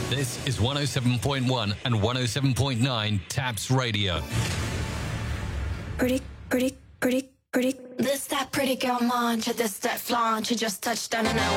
This is 107.1 and 107.9 Taps Radio. Pretty. This that pretty girl mantra, this that flaunch. You just touched down and I